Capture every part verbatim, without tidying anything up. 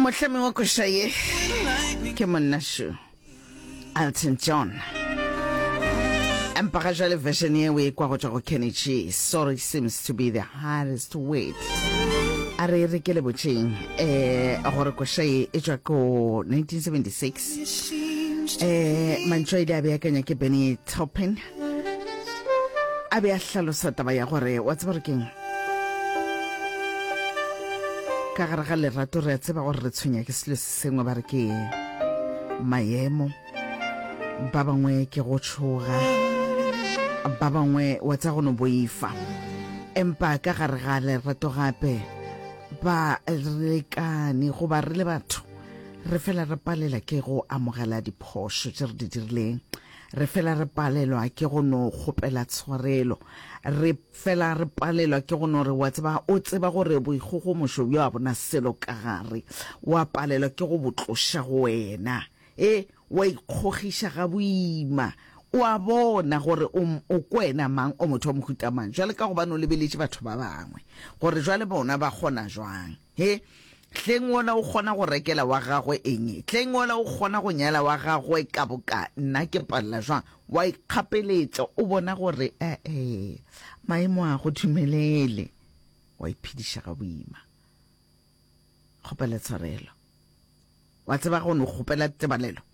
Mohlami wa koshaye ke monna shu Elton John Empaka jale version ye we kwa go tsa go Kenny G. Sorry seems to be the hardest word. Are re ke le botšeng eh gore koshaye e tswa ko nineteen seventy-six. Eh mantswe dia be akanya ke Benny Taupin. A be a hlalosa taba ya gore wa tseba re keng ka gare ga lerato re a tseba gore re tshwenya ke selo se sengwe ba re ke maemo ba bangwe ke go tshoga ba bangwe wa tsa go no boifa empa ka gare ga lerato gape ba rekane go ba re le batho re fela re palela ke go amogela diphoso tse re di dirileng re fela re palelwa ke go no gopela tshwarelo re fela re palelwa ke go no re wa tseba o tseba gore boigogo mosho yo a bona selo ka gare wa palelwa ke go botlosha go wena eh wa ikgogisha ga boima wa bona gore o kwena mang o motho mo huta mang jwale ka go bana o lebeletse batho ba bangwe gore jwale bona ba gona jwang he tleng wona o gona go rekela wa gagwe eng tleng wona o gona go nyala wa gagwe ka boka nna ke palla jwang wa ikgapeletsa o bona gore eh eh maemo a go thumelele wa iphidisha ga boima gopela tshwarelo wa tseba go no gopela tsebalelo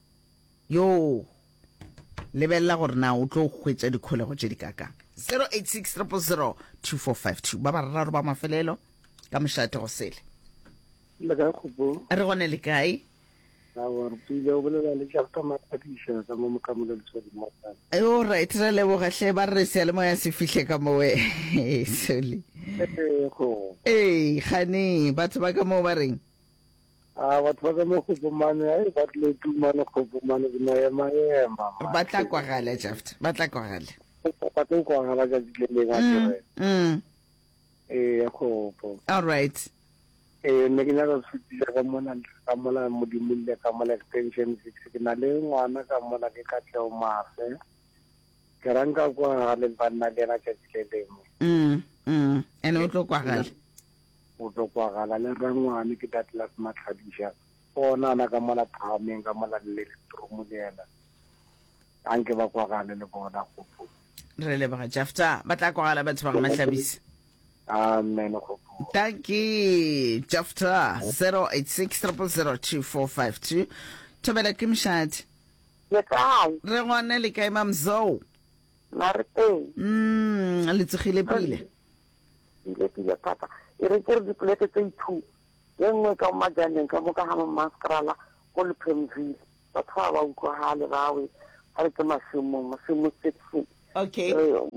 yo lebella gore na o tlo gwetsa dikholego tse di kakang zero eight six zero zero two four five two ba ba raro ba mafelelo ka moshate go sele le ga go re gone le kae a wa re pile o bolela le tšafta mapadisha ka mo mokamolo le tsodi motana ayo right re le bo gahle ba re se le mo ya se fihle ka mo we sele eh go eh khane batho ba ka mo ba reng a batho ba ka mo go bomane ai ba tle tumane go bomane di maema ema ba tla kwa gala tšafta ba tla kwa gala ba tla kwa gala ga di le ga tsere mm eh go po all right eh ne ke nyaka go fitisa ka mona ka mona modimolle ka mona extension six ke na le ngwana ka mona ke ka tleo mafe ke ranga kwa le banna le na tšetšeleng mm mm ene o tlo kwa gala o tlo kwa gala le rangwane ke datla matlhabisha ona na ka mona phameng ka mona le letrum le ena anke ba kwa gala le bona go po re le ba jafta ba tla kwa gala batho ba matlhabisa amen go po thank you jafta zero eight six zero zero two four five two tobela ke mshadi le kae re ngwana le kae mamzo marte mm le tsogile pile ile pile papa e re ke di plate tse two ye nngwe ka majaneng ka moka ha maskrala go le Pemville ba tshwa ba utlwa ha le bawe ha re ke masimo masimo sexy okay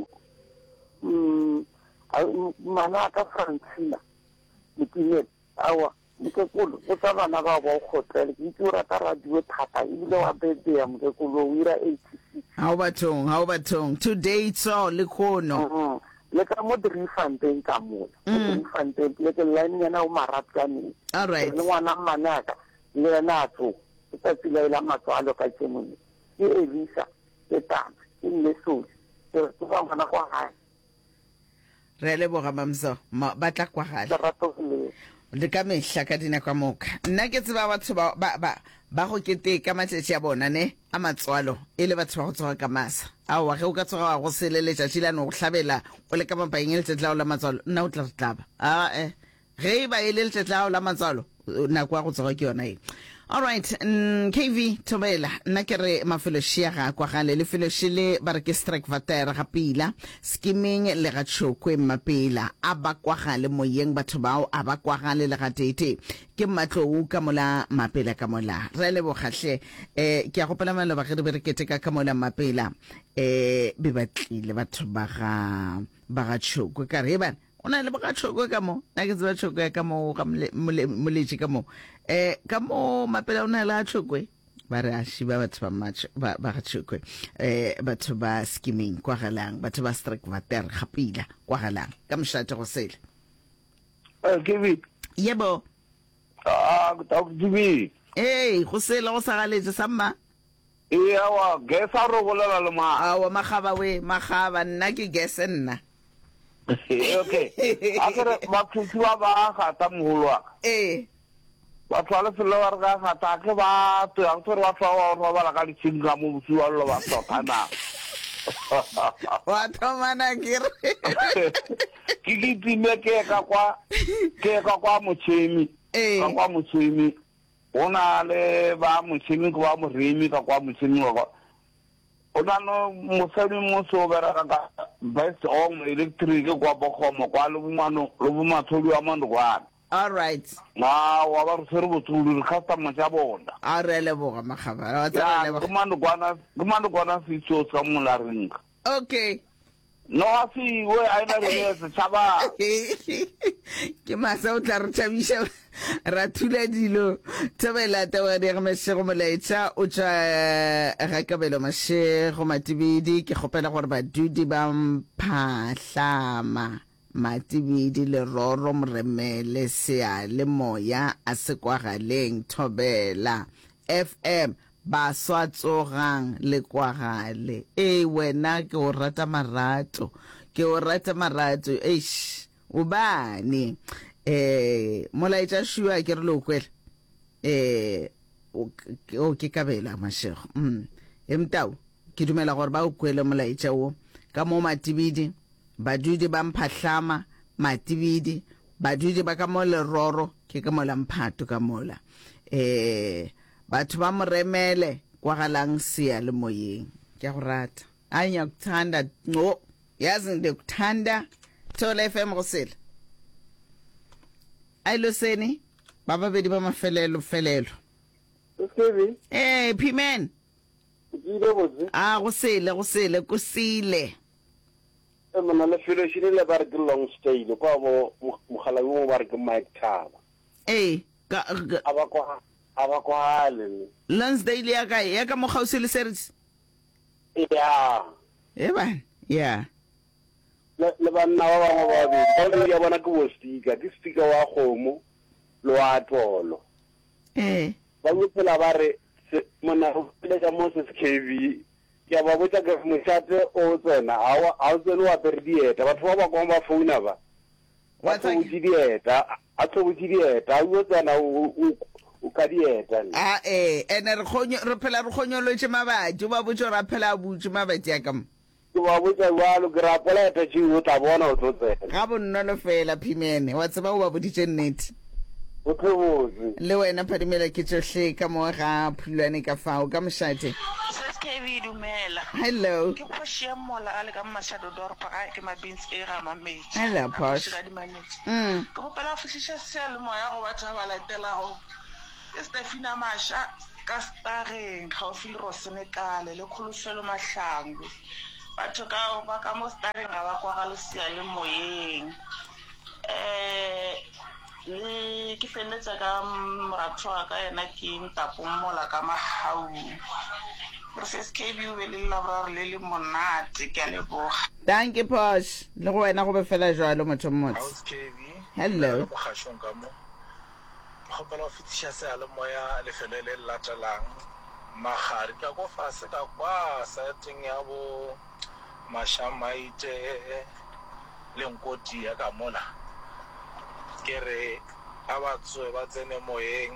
mm a mana ka Francina dipile awa ke kulo o tsa bana ba ba go tlele ke tsura ta radio thata ile wa bebe ya mo ke kulo wira eighty-six how batong how batong today so le khono le ka mo Driefontein ka mo Driefontein le ke line yana o maratsane all right le ngwana manaka le na tso ke tsile ila matswalo ka tsemone ke Elisa ke tama ke leso ke tsa ngwana kwa ha re le boga mamzo ba tla kwa gala rato le le ka mehla ka dina kwa moka nna ke tseba batho ba ba ba go kete ka matšatši ya bona ne a matswalo e le batho ba go tsoga ka masa a wa ge o ka tsoga go seleletša tšhilane go hlabela o le ka mapaeng e letletlao la matswalo nna o tla re tlaba a eh ge e ba e le letletlao la matswalo nako ya go tsoga ke yona e all right mm, K V Tobela nna ke re mafelo shia ga kwa gale le felo shile ba re ke strike vater ga pila skimming le ga tshokwe mapela a ba kwa gale moyeng batho bao a ba kwa gale le ga tete ke matlou ka mola mapela ka mola re le bogahle eh ke a gopela mala ba ge re berekete ka ka mola mapela eh be batlile batho ba ga ba ga tshokwe ka re bana ona le ba tshokwe ka mo na ke tseba tshokwe ka mo ga moletši ka mo eh ka mo mapela ona la tshokwe ba re a shiba batho ba match ba ba tshokwe eh batho ba skimming kwa galang batho ba strike vater gapila kwa galang ka mshate go sele eh Kevin yebo ah ta go dibi eh go sele go sagaletse samma e awa gesa ro bolela le ma awa magaba we magaba nna ke gese nna okay akere ba khutwa ba ga ta moholo eh batho ba lefelo ba re ka gata ke batho ya gore batho ba ba bala ka ditšhini ka mo bosiwa lo ba sotanang wa thomana ke re ke kitime ke ka kwa ke ka kwa motšhemi ka kwa motšhemi o na le ba motšhemi ko ba moremi ka kwa motšhemi wa o na no mosadi mo so bereka ka best on electric kwa bokgomo kwa le bumano le bumathodi wa mandokwana. All right. Na wa ba re sere botulu customer ja bona. A re le boga magabara wa tsara le boga. Kumando kwana kumando kwana fitso tsa mola ringa. Okay. No asi we a ina re se chaba. Ke masa o tla re tshabisha ra thula dilo tsabela tawa re me se go molaetsa o tsa ga kabelo mashe go matibidi ke gopela gore ba dudi ba mphahlama matibidi le roro mremele sea le moya a se kwa galeng thobela F M ba swatsogang le kwa gale e wena ke o rata marato ke o rata marato eish o bane eh molaetsa shua ke re lo kwela eh o ke kabela mashego mm emtau ke dumela gore ba o kwele molaetsa o ka mo matibidi badudi ba mphahlama matibidi badudi ba ka mo leroro ke ka mola mphato ka mola eh batho ba moremele kwa galang sia le moyeng ke go rata anya kuthanda no yazi ndikuthanda Thola F M go sela ayilo seni baba bedi ba mafelelo felelo Sevi eh pimen dilo bozi ah go sele go sele go sile e mona le felo shile le ba re ke long stay le kwa mo mogala mo ba re ke Mike Thaba eh ka aba kwa aba kwa le Lansdale ya ka ya ka mo gausi le service ya e ba ya le banna ba bangwe ba be ba ya bona ke bo speaker ke speaker wa khomo lo a tolo eh ba botsela ba re mona go le ka mo se K V ya ba botsa ke mošate o tsena a a tsene wa perdieta batho ba ba kwa ba founa ba wa tsa dieta a tlo dieta a o tsena o o ka dieta ah eh ene re khonyo re phela re khonyolotse mabatho ba botsa ra phela butse mabatho ya kam ke ba botsa jwalo ke rapola ta tshi o tla bona o tlo tsena ga bonnono fela phimene wa tseba o ba boditse nnete o tlobozi le wena phadimela ke tsohle ka mo ga phulwane ka fao ka moshate K V dumela. Hello. Ke khoshi ya mola a le ka mashado dorpa ga ke mabins e ga mametsi. Hello posh. Mm. Ke go pela fushisha sel moya go batla ba latela go. Stefina Masha ka stareng ga o feel ro senekale le khulufelo mahlangu. Batho ka ba ka mo stareng ga ba kwa ga le sia le moyeng. Eh le ke feletsa ka moratho ka ena ke ntapo mola ka mahau. Professor K B o le labra le le monate ke le bo. Thank you posh. Le go wena go be fela jwalo motho mmotse. House K V. Hello. Go khashong ka mo. Go pela o fitisha se a le moya le fele le latelang. Magari ka go fase ka kwa setting ya bo mashamaite le nkoti ya ka mola. Ke re abatswe ba tsene moyeng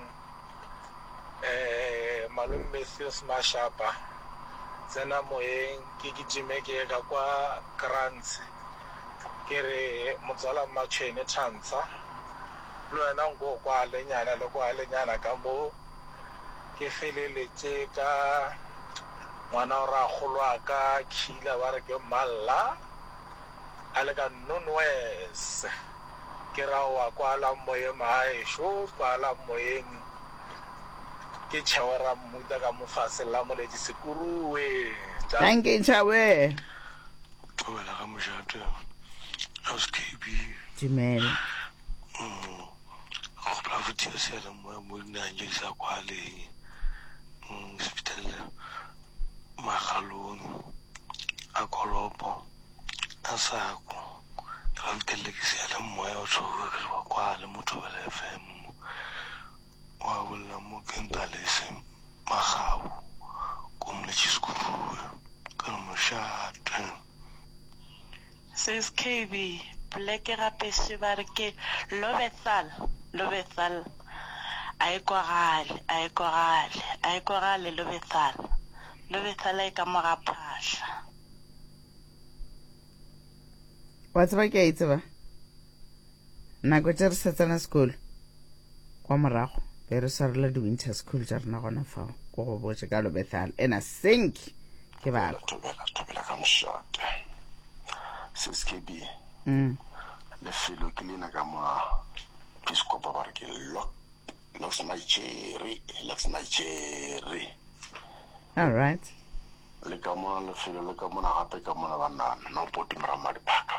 eh malum Matthews Mashapa tsena moyeng ke kitime ke ka kwa Grants ke re motsala machene tshantsa lo ena ngo kwa le nyana le kwa le nyana ka mo ke feleletse ka ngwana ra golwa ka khila ba re ke malla ale ka nonwes ke ra wa kwa la moye mai sho kwa la moyeng ke chawara muda ka mofase la mo le disekuruwe Thank you chawe. Wena ka moshato House K B Dimela. mm go pla futhi se le mo mo nna nje sa kwale mm hospital magalong a kolopo a sa ko ka mtele ke se le mo ya o tsho ke wa kwale motho ba le F M wa bolla mo kentalese magao kom le tshikuruwe ka moshate Says K V Black gape se ba re ke Lobethal Lobethal a e kwagale a e kwagale a e kwagale lo bethala lo bethala e ka moga phahla wa tseba ke a itseba nako tse re sa tsena sekolo kwa morago be re sarela di-winter school tša rena gona fao ko go botse ka lobethal ena senki ke bala tobela tobela ka mošate seskb mm lefelo ke lena ka moa piscopa ba re ke lock looks Nigeria looks Nigeria all right le ka mona lefelo le ka mona gape ka mona banana no poti mara madipaka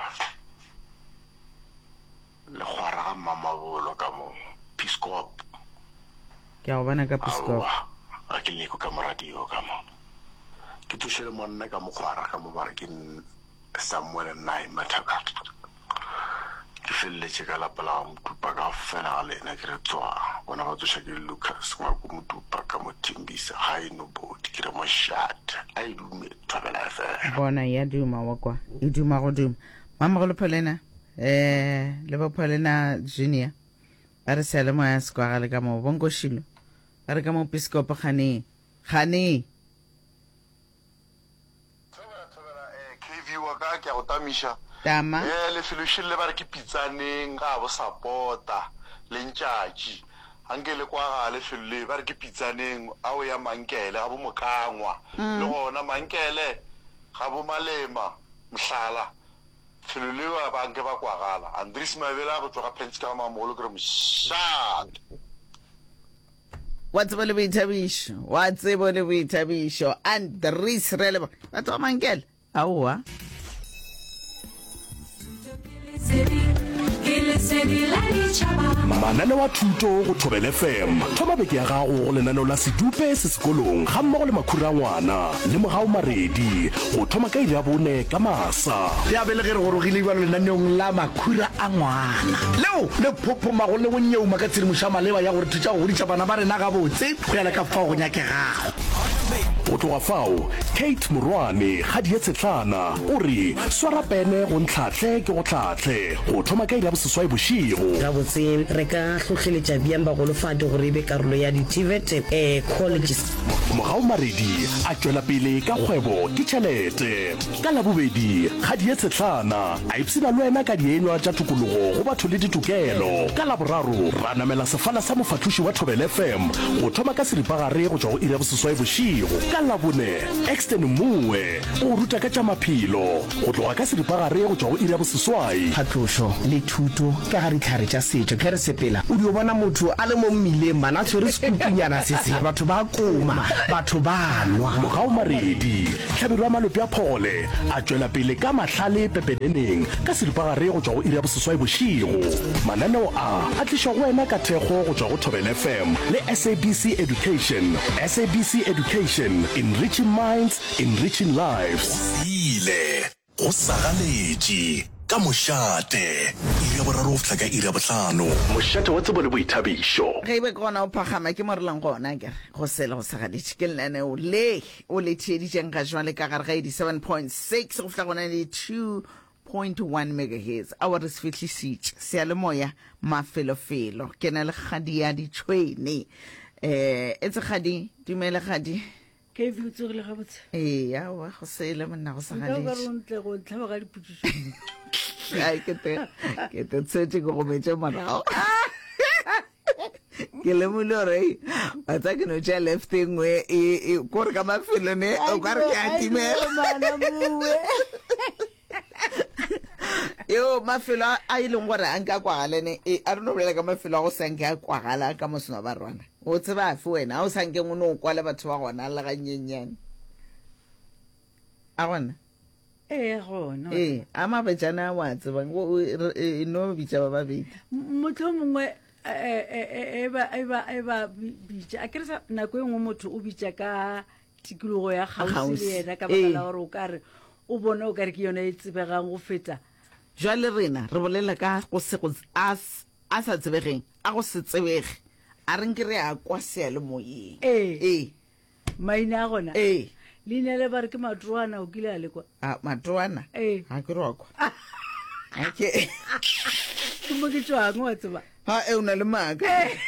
le gwara ga mamabolo ka mo piscop ke a go bona ka piscop a ke le ko ka radio ka mo ke tushele monna ka mo gwara ka mo ba re ke Samuel nai mataka ke felletse ka lapela mtupa ka fela le na ke re tswa bona ba tsha ke Lucas wa go mtupa ka mo timbisa ha ino boti ke re mo shot ai dume tabela fa bona ya duma wa kwa e duma go duma mama go le pholena eh le ba pholena junior ba re sele mo ya skwa le ka mo bongo shilo ba re ka mo piscop khane khane tabela tabela eh K V wa ka ke go tamisha tama eh le filoshile le ba re ke pitsaneng ga bo sapota le ntšatši ankele kwa ga le fille ba re ke pitsaneng a o ya mankele ga bo mokangwa le gona mankele ga bo malema mhlala filo le wa ba nke ba kwagala Andries Mabela go tloga pentsi ka mamolo ke re mshak wa tsebo le boithabišo wa tsebo le boithabišo Andries relebo batho ba mankele aowa manane wa thuto go Thobela F M thoma beke ya gago go lenaneo la sedupe se sekolong ga mmogo le makhura ngwana le mogao maredi go thoma ka ile ya bone ka masa ya bele ge re gorogile ibalo lenaneong la makhura a ngwana leo le phophomago le go nyeuma ka tshedimošo ya maleba ya gore thutša go goditša bana ba rena ga botse go ya le ka fao go nyakegago go tloga fao Kate Morwane ga di etsetlana o re swara pene go ntlhatlhe ke go tlhatlhe go thoma ka ile ya boseswai bošigo ga botse re ka tlhotlheletša bjang bagolofadi gore e be karolo ya di-tvet um colleges mogao maredi a tšwela pele ka kgwebo ke tšhelete ka labobedi ga di etsetlana a ipsina le wena ka dienywa tša tokologo go batho le ditokelo ka laboraro ra namela sefala sa mofathuši wa Thobela F M go thoma ka seripagare go tšwa go ira boseswai bošigo ka labone Exton Moe o ruta ka tša maphelo go tloga ka seripagare go tšwa go ira boseswai phatlošo le thuto ka ga ditlhare tša setšo ke re sepela o di o bona motho a le mo mmileng mana a tshwere sekupunyana se se batho ba koma batho ba nwa mogao maredi tlhabelo ya malope a phole a tšwela pele ka mahlale pepeneneng ka seripagare go tšwa go ira boseswai bošigo mananeo a a tliša go wena ka thekgo go tšwa go Thobela F M le S A B C Education S A B C Education enriching minds enriching lives ile go sagaletše ka mošate ira boraro go fihla ka ira bohlano mošate wa tsebo le boithabišo ge e be ke gona o phagama ke mo relang gona kere go sele go sagaditše ke lenaneo le o le theeditšeng ga jwale ka gare ga eighty-seven point six go fihla gona ninety-two point one megahertz a wa re se fitlhisitše sealemoya mafelofelo ke na le kgadi ya ditšhwene um e tse kgadi dumele kgadi ke vi utsogile ga botse ee aowa go sele monna go sagaditše ntle go tlhaba ga dipotšišo ai ke te ke te tsetse go go metse morago ke le mo lo re a tsa ke no tša left engwe e ko re ka mafelo ne o ka re ke a timela yo mafelo a ileng gore a nka kwagalene a re no bolela ka mafelo a go sanke a kwagala ka mosona ba rona o tseba afe wena a o sanke ngwe no o kwale batho ba gona le gannyenyane a gona ee gona ee a mabejana wa tsebang e no bitša ba babedi motlho mongwe e ba bitša a keresa nako e nngwe motho o bitša ka tikologo ya kgausi le yena ka baka la gore o ka re o bone o ka re ke yona e tsebegang go feta jwale rena re bolela ka go se a sa tsebegeng a go se tsebege a reng ke re a kwa sealemoyeng ee maina a gona ee leina le ba re ke matroana o kile a le kwa matroana ee ga ke re wa kwa ke mo ke tswang wa tseba ha e o na le maaka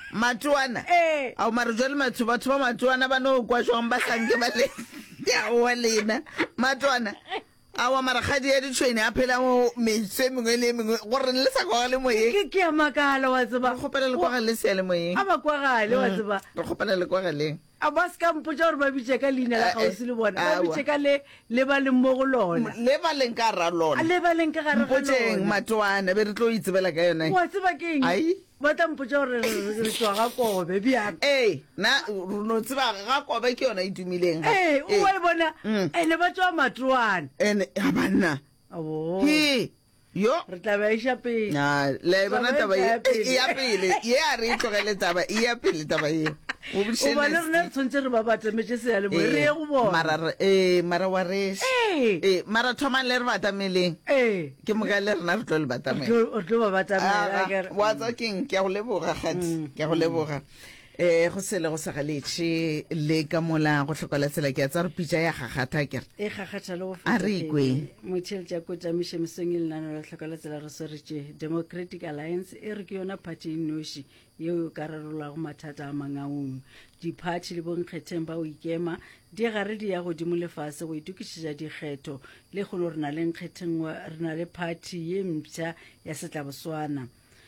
matuana Eh. ao mare jwale matho batho ba matuana ba no kwa jwang ba sanke ba le ya wa lena matuana awa mara khadi ya ditshwene a phela mo metse mengwe le mengwe gore le sa kwa le moyeng ke ke a makala wa tseba re kgopela le kwa ga le se le moyeng a ba kwa gale wa tseba re kgopela le kwa ga le a ba ska mpotsa gore ba bitse ka leina la gausi le bona ba Awa. bitse ka le le ba le mo go lona le ba leng ka ra a lona le ba leng ka gare ga mpotseng lona matuana be re tlo itsebela ka yona wa tseba keng Ai. ba tla mpotsa gore re re tswa ga kobe bjang ee na no tseba ga kobe ke yona e tumileng ga. ee o wa e bona Mm. ene ba tswa matuana ene a banna abo he yo re tla ba iša pele na le bona taba Taba e e e ya pele ye a re tlogele taba e ya pele taba e o o ba le rena re tshwanetse re ba batametse seya le mo re ye go bona mara re- eh mara wa re ee eh mara thomang le re batameleng ee ke moka le rena re tlo le batamela o tlo ba batamela akere. wa tsa keng ke a go leboga gantsi ke a go leboga eh go sele go sa galetše le ka mola go tlhokola tsela ke a tsa re pitša ya gagatha kere e gakgatha le go A re ikwe. motšheletša ko tamiše mesong e lenano la tlhoka la tsela re sweretše democratic alliance e re ke yona party e noši yeo e ka rarolago mathata a mangaung diphathi le bonkgetheng ba o ikema di gare di ya godimo lefase go itukišetša dikgetho le kgolo re na le nkgetheng wa- re na le party ye mpšha ya setlaboswana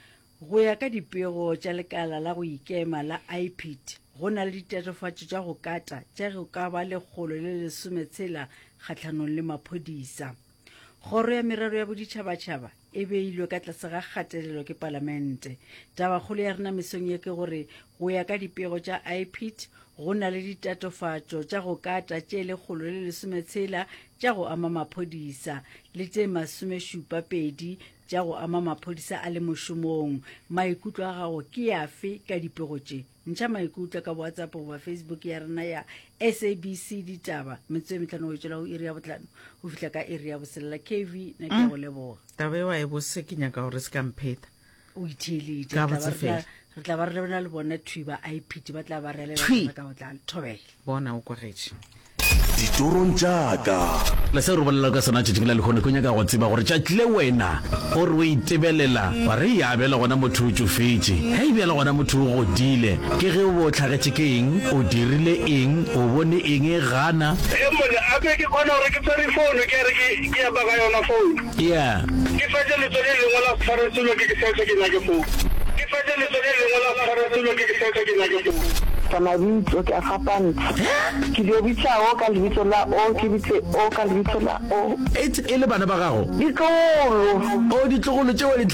go ya ka dipego tša lekala la go ikema la I P I D go na le ditatofatšo tša go kata tša go ka ba lekgolo le lesometshela kgatlhanong le maphodisa kgoro ya merero ya boditšhabatšhaba e beilwe ka tlase ga kgatelelo ke palamente tabakgolo ya rena mesong ye ke gore go ya ka dipego tša I P I D go na le ditatofatšo tša go kata tše lekgolo le lesometshela tša go ama maphodisa le tše masomešupapedi tša go ama maphodisa a le mošomong maikutlo a gago ke afe ka dipego tše ntšha maikutlo ka whatsapp goba facebook ya rena ya S A B C ditaba metswe e metlhano go tšwela go iri ya botlhano go fitlha ka iri ya boselela K V na ke go leboga taba e wa e bose ke nyaka gore se ka mpheta o itheeleditše Ka botse fela. re tla ba re lebana le bona thuba I P I D ba tla ba re Thui. lebana ka botlalo thobela bona o kwagetše ditorong jaaka le se re bolela ka sona tšhetšeng la lekgone ko nyaka go tseba gore tšatlile wena gore o itebelela wa re yabela gona motho o tsofetse ga ebjala gona motho o godile ke ge o bo o tlhagetše ke eng o dirile eng o bone eng e gana e mone ape ke kgona gore ke tsere founu ke re ke ke ya baka yona founu ya ke fetse letso le lengwe la tshwaretsolo ke ke setse ke nyake founu ke fetse letso le lengwe la tshwaretsolo ke ke setse ke nyake founu ka mabitso ke a fapantsha ke dio bitsa o ka lebitso la o ke bitse o ka lebitso la o It's- e le bana ba gago ditlogolo o ditlogolo tšeo di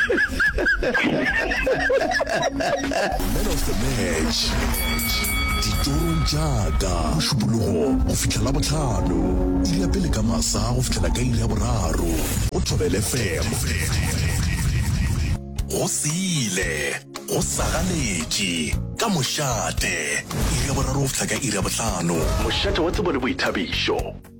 Man of the match ditorong jaaka mošupologo go fitlhela botlhano iri ya pele ka masa go fitlhela ka iri ya boraro o thobele F M go sile go sagaletše ka mošate iri ya boraro go fitlha ka iri ya botlhano mošate wa tsebo le boithabišo